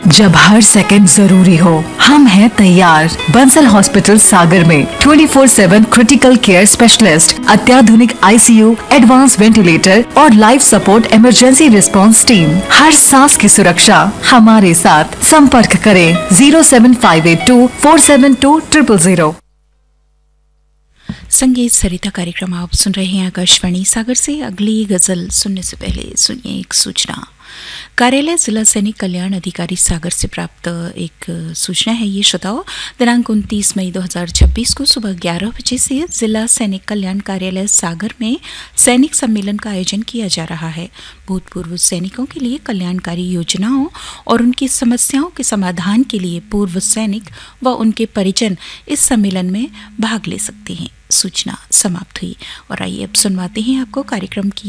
जब हर सेकंड जरूरी हो, हम हैं तैयार। बंसल हॉस्पिटल सागर में 24/7 क्रिटिकल केयर स्पेशलिस्ट, अत्याधुनिक ICU, एडवांस वेंटिलेटर और life support emergency response team. हर सांस की सुरक्षा हमारे साथ। संपर्क करें 07582 472 000। संगीत सरिता कार्यक्रम आप सुन रहे हैं आकाशवाणी सागर से। अगली गजल सुनने से पहले सुनिए एक सूचना। कार्यालय जिला सैनिक कल्याण अधिकारी सागर से प्राप्त एक सूचना है। ये श्रोताओं, दिनांक 29 मई 2026 को सुबह 11 बजे से जिला सैनिक कल्याण कार्यालय सागर में सैनिक सम्मेलन का आयोजन किया जा रहा है। भूतपूर्व सैनिकों के लिए कल्याणकारी योजनाओं और उनकी समस्याओं के समाधान के लिए पूर्व सैनिक व उनके परिजन इस सम्मेलन में भाग ले सकते हैं। सूचना समाप्त हुई और आइए अब सुनवाते हैं आपको कार्यक्रम की